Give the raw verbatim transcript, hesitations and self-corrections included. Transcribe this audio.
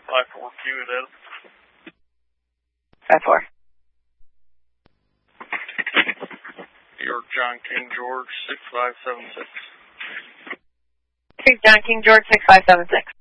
five four Q it is. five four. New York John King George six five seven six. Street John King George six five seven six.